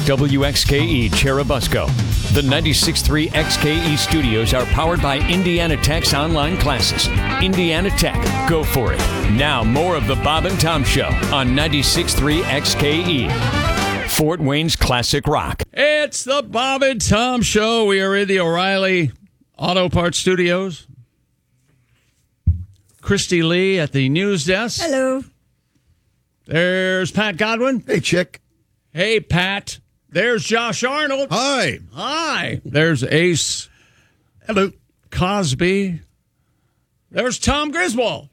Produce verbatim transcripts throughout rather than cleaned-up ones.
W X K E Cherubusco. The ninety-six point three X K E studios are powered by Indiana Tech's online classes. Indiana Tech, go for it. Now, more of the Bob and Tom Show on ninety-six point three X K E. Fort Wayne's Classic Rock. It's the Bob and Tom Show. We are in the O'Reilly Auto Parts Studios. Christy Lee at the news desk. Hello. There's Pat Godwin. Hey, Chick. Hey, Pat. There's Josh Arnold. Hi. Hi. There's Ace. Hello. Cosby. There's Tom Griswold.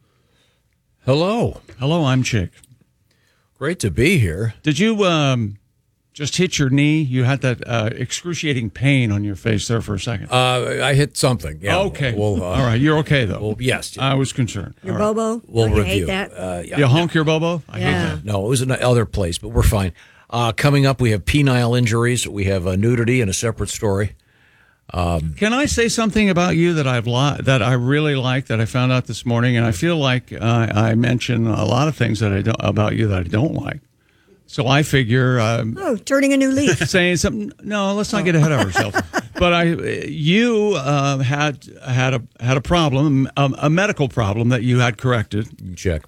Hello. Hello, I'm Chick. Great to be here. Did you um, just hit your knee? You had that uh, excruciating pain on your face there for a second. Uh, I hit something. Yeah. Okay. We'll, uh, All right. You're okay, though. Well, yes. I was concerned. Your All right. Bobo? We'll Don't you review. hate that? Uh, yeah. You honk your Bobo? I hate Yeah. that. No, it was another place, but we're fine. Uh, coming up, we have penile injuries. We have uh, nudity in a separate story. Can I say something about you that I've li- that I really like that I found out this morning, and I feel like uh, I mention a lot of things that I don't about you that I don't like. So I figure um, Oh, turning a new leaf. saying something. No, let's not get ahead of ourselves. But I, you uh, had had a had a problem, um, a medical problem that you had corrected, Check.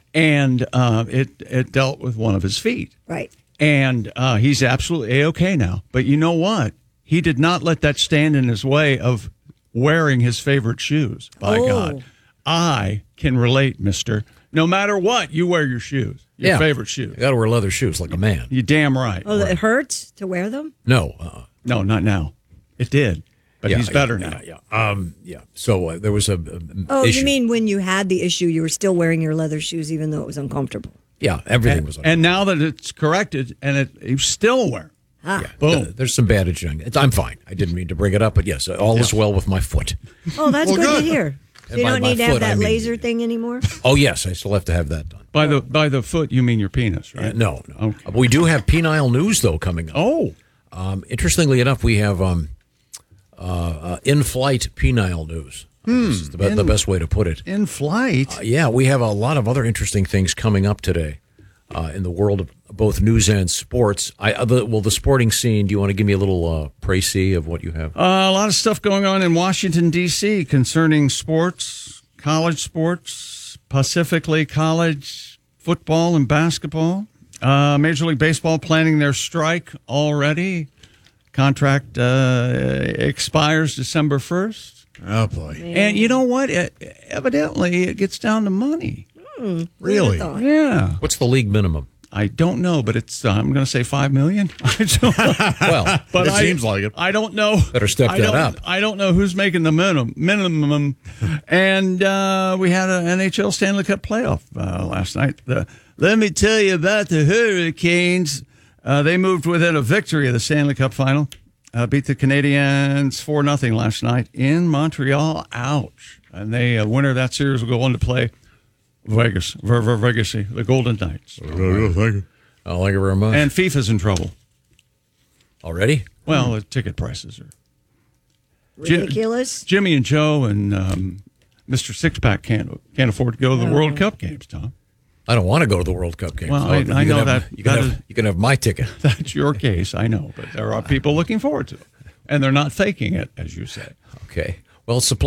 and uh, it it dealt with one of his feet, Right. and uh, he's absolutely A-okay now. But you know what? He did not let that stand in his way of wearing his favorite shoes. By Oh. God, I can relate, mister. No matter what, you wear your shoes, your Yeah. favorite shoes. You got to wear leather shoes like a man. You damn right. Oh, it hurts to wear them? No. Uh, No, not now. It did, but yeah, he's better yeah, now. Yeah. Yeah. Um, yeah. So uh, there was a, a Oh, issue. you mean when you had the issue, you were still wearing your leather shoes even though it was uncomfortable? Yeah. Everything And, was. and now that it's corrected, and it, he's still wearing. Ah. yeah, boom. uh, there's some bandaging. It's- I'm fine. I didn't mean to bring it up, but yes, all is well with my foot. Oh, that's Well, good, good. to hear. So And you by don't my need to have foot, I that mean- laser thing anymore? Oh yes, I still have to have that done. By the by the foot, you mean your penis, right? Uh, no, no. Okay. Uh, we do have penile news though coming up. Oh, Um, interestingly enough, we have um, uh, uh, in-flight penile news. This is the, be- in- the best way to put it. in flight. Uh, yeah, we have a lot of other interesting things coming up today uh, in the world of both news and sports. I uh, the, well, the sporting scene. Do you want to give me a little uh, précis of what you have? Uh, a lot of stuff going on in Washington, D C concerning sports, college sports, specifically college football and basketball. Uh, Major League Baseball planning their strike already. Contract uh, expires December first. Oh, boy. And you know what? It, evidently, it gets down to money. Really? Yeah. What's the league minimum? I don't know, but it's, uh, I'm going to say five million dollars. I don't know. Well, But It I, seems like it. I don't know. Better step I that don't- up. I don't know who's making the minimum. Minimum, and uh, we had an N H L Stanley Cup playoff uh, last night. The, let me tell you about the Hurricanes. Uh, they moved within a victory of the Stanley Cup final. Uh, beat the Canadiens four nothing last night in Montreal. Ouch! And they uh, winner of that series will go on to play Vegas, Ver, Ver, Vegas, the Golden Knights. Thank you. Oh, thank you very much. And FIFA's in trouble. Already? Well, the ticket prices are Ji- Ridiculous. Jimmy and Joe and um, Mister Sixpack can't can't afford to go to the World Cup games, Tom. I don't want to go to the World Cup games. Well, No, I- you I can know have- that- You can, that have, is- you can have my ticket. That's your case, I know, but there are people looking forward to it, and they're not faking it, as you say. Okay. Well, supply.